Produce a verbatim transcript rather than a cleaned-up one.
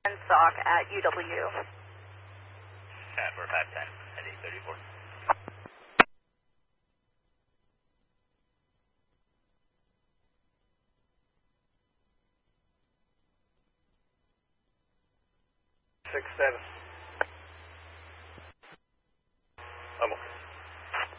SOC at U W. ten four five ten at eight thirty-four. Six seven.